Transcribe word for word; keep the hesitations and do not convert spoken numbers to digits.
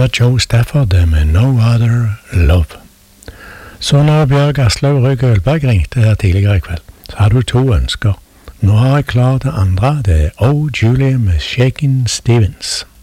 var Joe Stafford med No Other Love. Så når Bjørg Aslaug Røe Gølberg ringte her tidligere i kveld, så hadde hun to ønsker. Nå har jeg klart det andre, det er Oh Julie med Shakin' Stevens.